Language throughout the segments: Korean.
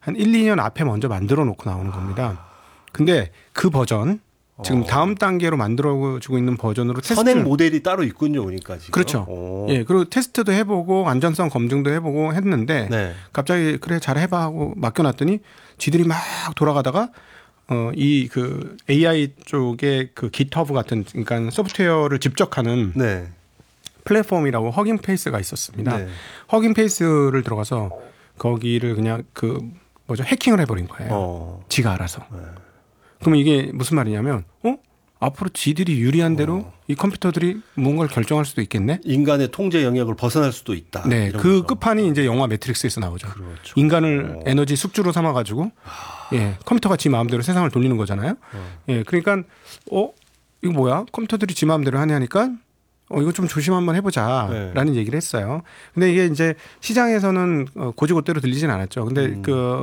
한 1, 2년 앞에 먼저 만들어 놓고 나오는 겁니다. 근데 그 버전 지금 다음 단계로 만들어주고 있는 버전으로 선행 모델이 따로 있군요, 그러니까 지금. 그렇죠. 예, 그리고 테스트도 해보고 안전성 검증도 해보고 했는데 네. 갑자기 그래 잘 해봐 하고 맡겨놨더니 지들이 막 돌아가다가 이 그 AI 쪽에 그 GitHub 같은 그러니까 소프트웨어를 집적하는 네. 플랫폼이라고 허깅페이스가 있었습니다. 네. 허깅페이스를 들어가서 거기를 그냥 그 뭐죠 해킹을 해버린 거예요. 지가 알아서. 네. 그러면 이게 무슨 말이냐면 앞으로 지들이 유리한 대로 이 컴퓨터들이 뭔가를 결정할 수도 있겠네. 인간의 통제 영역을 벗어날 수도 있다. 네, 그 끝판이 이제 영화 매트릭스에서 나오죠. 그렇죠. 인간을 에너지 숙주로 삼아가지고 예, 컴퓨터가 지 마음대로 세상을 돌리는 거잖아요. 예, 그러니까 이거 뭐야? 컴퓨터들이 지 마음대로 하냐니까 이거 좀 조심 한번 해보자라는 얘기를 했어요. 근데 이게 이제 시장에서는 고지고대로 들리진 않았죠. 근데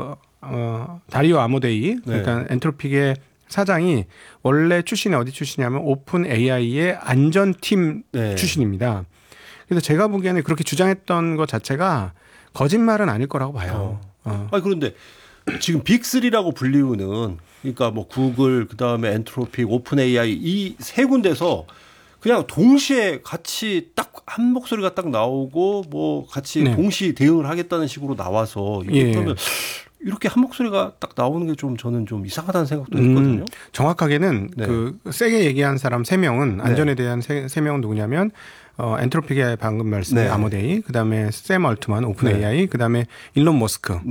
다리오 아모데이 그러니까 엔트로픽의 사장이 원래 출신이 어디 출신이냐면 오픈 AI의 안전팀 출신입니다. 그래서 제가 보기에는 그렇게 주장했던 것 자체가 거짓말은 아닐 거라고 봐요. 그런데 지금 빅3라고 불리우는 그러니까 뭐 구글, 그다음에 엔트로픽, 오픈 AI 이 세 군데서 그냥 동시에 같이 딱 한 목소리가 딱 나오고 뭐 같이 동시 대응을 하겠다는 식으로 나와서 이게 그러면 이렇게 한 목소리가 딱 나오는 게 좀 저는 좀 이상하다는 생각도 했거든요. 정확하게는 그 세게 얘기한 사람 3명은 안전에 대한 3명은 누구냐면 엔트로픽의 방금 말씀의 아모데이, 그다음에 샘 얼트만 오픈 AI, 그다음에 일론 머스크,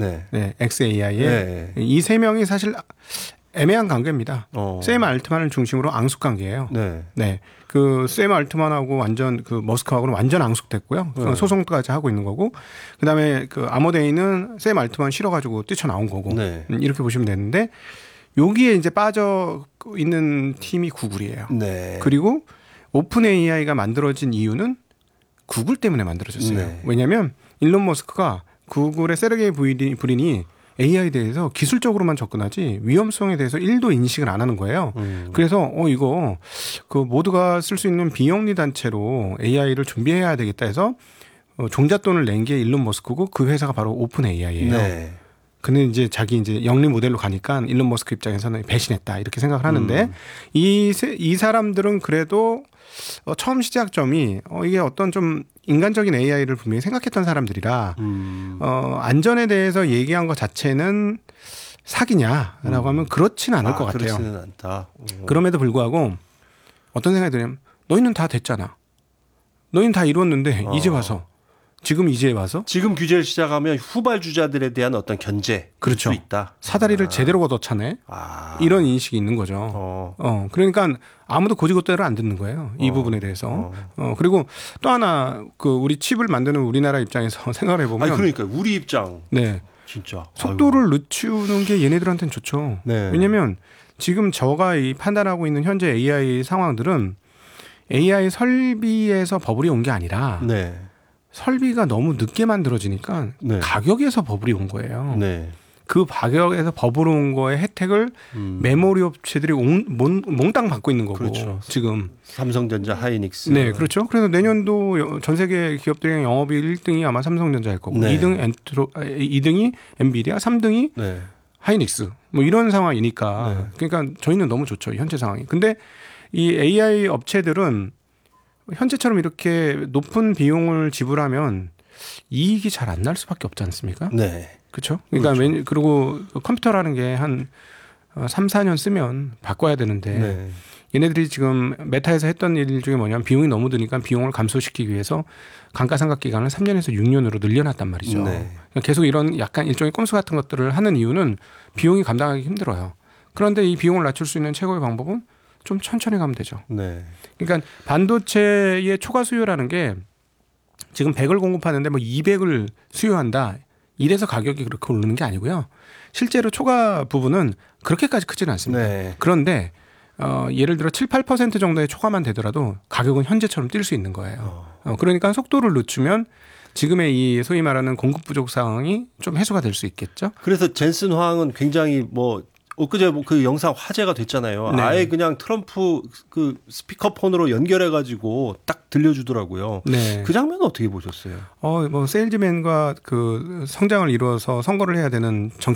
XAI의 이 3명이 사실 애매한 관계입니다. 샘 알트만을 중심으로 앙숙 관계예요. 네. 그 샘 알트만하고 완전 그 머스크하고는 완전 앙숙됐고요. 소송까지 하고 있는 거고. 그다음에 그 아모데이는 샘 알트만 실어가지고 뛰쳐나온 거고. 이렇게 보시면 되는데 여기에 이제 빠져 있는 팀이 구글이에요. 그리고 오픈 AI가 만들어진 이유는 구글 때문에 만들어졌어요. 왜냐하면 일론 머스크가 구글의 세르게이 브린이 AI에 대해서 기술적으로만 접근하지 위험성에 대해서 1도 인식을 안 하는 거예요. 그래서 이거 그 모두가 쓸 수 있는 비영리 단체로 AI를 준비해야 되겠다 해서 종잣돈을 낸 게 일론 머스크고 그 회사가 바로 오픈 AI예요. 근데 이제 자기 이제 영리 모델로 가니까 일론 머스크 입장에서는 배신했다 이렇게 생각을 하는데 이 사람들은 그래도 처음 시작점이 이게 어떤 좀 인간적인 AI를 분명히 생각했던 사람들이라 안전에 대해서 얘기한 것 자체는 사기냐라고 하면 그렇지는 않을 것 같아요. 그렇지는 않다. 그럼에도 불구하고 어떤 생각이 드냐면 너희는 다 됐잖아. 너희는 다 이뤘는데 이제 와서 지금 규제를 시작하면 후발주자들에 대한 어떤 견제 그렇죠. 수 있다. 사다리를 제대로 걷어차네. 이런 인식이 있는 거죠. 그러니까 아무도 고지고대로 안 듣는 거예요. 이 부분에 대해서. 그리고 또 하나 그 우리 칩을 만드는 우리나라 입장에서 생각을 해보면 그러니까 우리 입장. 진짜 속도를 늦추는 게 얘네들한테는 좋죠. 왜냐하면 지금 저가 이 판단하고 있는 현재 AI 상황들은 AI 설비에서 버블이 온 게 아니라 설비가 너무 늦게 만들어지니까 가격에서 버블이 온 거예요. 그 가격에서 버블 온 거의 혜택을 메모리 업체들이 몽땅 받고 있는 거고. 그렇죠. 지금 삼성전자, 하이닉스. 네, 그렇죠. 그래서 내년도 전 세계 기업들의 영업이익 1등이 아마 삼성전자일 거고, 2등이 엔비디아, 3등이 하이닉스. 뭐 이런 상황이니까. 그러니까 저희는 너무 좋죠, 현재 상황이. 근데 이 AI 업체들은 현재처럼 이렇게 높은 비용을 지불하면 이익이 잘 안 날 수밖에 없지 않습니까? 그렇죠. 그러니까 그리고 컴퓨터라는 게 한 3, 4년 쓰면 바꿔야 되는데 얘네들이 지금 메타에서 했던 일 중에 뭐냐면 비용이 너무 드니까 비용을 감소시키기 위해서 감가상각 기간을 3년에서 6년으로 늘려놨단 말이죠. 그러니까 계속 이런 약간 일종의 꼼수 같은 것들을 하는 이유는 비용이 감당하기 힘들어요. 그런데 이 비용을 낮출 수 있는 최고의 방법은 좀 천천히 가면 되죠. 그러니까 반도체의 초과 수요라는 게 지금 100을 공급하는데 뭐 200을 수요한다. 이래서 가격이 그렇게 오르는 게 아니고요. 실제로 초과 부분은 그렇게까지 크지는 않습니다. 그런데 예를 들어 7, 8% 정도의 초과만 되더라도 가격은 현재처럼 뛸 수 있는 거예요. 그러니까 속도를 늦추면 지금의 이 소위 말하는 공급 부족 상황이 좀 해소가 될 수 있겠죠. 그래서 젠슨 황은 굉장히 뭐 엊그제 그 영상 화제가 됐잖아요. 아예 그냥 트럼프 그 스피커폰으로 연결해가지고 딱 들려주더라고요. 그 장면은 어떻게 보셨어요? 뭐 세일즈맨과 그 성장을 이루어서 선거를 해야 되는